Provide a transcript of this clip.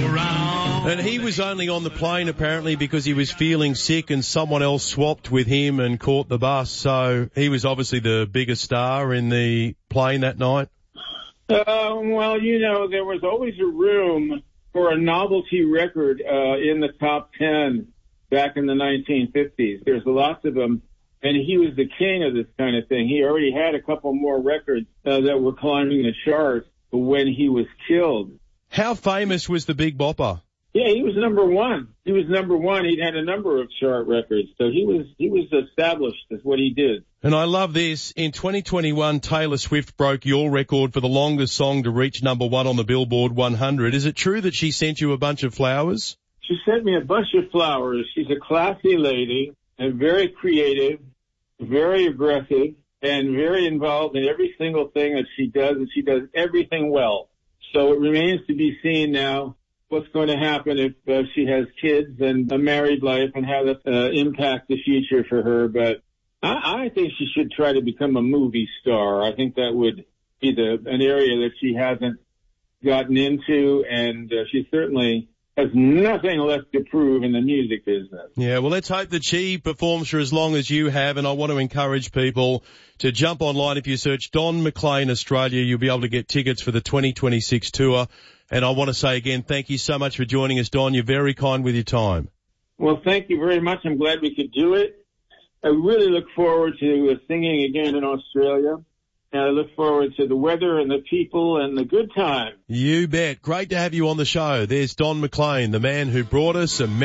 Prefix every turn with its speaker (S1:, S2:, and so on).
S1: And he was only on the plane apparently because he was feeling sick and someone else swapped with him and caught the bus. So he was obviously the biggest star in the plane that night.
S2: Well, there was always a room for a novelty record in the top 10 back in the 1950s. There's lots of them. And he was the king of this kind of thing. He already had a couple more records that were climbing the charts when he was killed.
S1: How famous was the Big Bopper?
S2: Yeah, he was number one. He'd had a number of chart records. So he was established as what he did.
S1: And I love this. In 2021, Taylor Swift broke your record for the longest song to reach number one on the Billboard 100. Is it true that she sent you a bunch of flowers?
S2: She sent me a bunch of flowers. She's a classy lady and very creative, very aggressive, and very involved in every single thing that she does, and she does everything well. So it remains to be seen now what's going to happen if she has kids and a married life and how that impact the future for her. But I think she should try to become a movie star. I think that would be an area that she hasn't gotten into, and she certainly has nothing left to prove in the music business.
S1: Yeah, well, let's hope that she performs for as long as you have, and I want to encourage people to jump online. If you search Don McLean Australia, you'll be able to get tickets for the 2026 tour. And I want to say again, thank you so much for joining us, Don. You're very kind with your time.
S2: Well, thank you very much. I'm glad we could do it. I really look forward to singing again in Australia. And I look forward to the weather and the people and the good time.
S1: You bet. Great to have you on the show. There's Don McLean, the man who brought us a